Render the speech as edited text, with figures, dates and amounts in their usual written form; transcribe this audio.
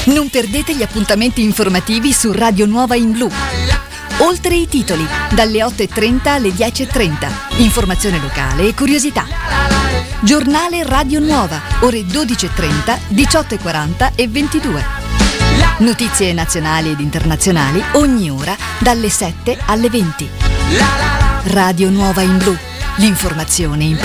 Non perdete gli appuntamenti informativi su Radio Nuova in Blu. Oltre i titoli, dalle 8:30 alle 10:30. Informazione locale e curiosità. Giornale Radio Nuova, ore 12:30, 18:40 e 22. Notizie nazionali ed internazionali ogni ora dalle 7 alle 20. Radio Nuova in Blu, l'informazione in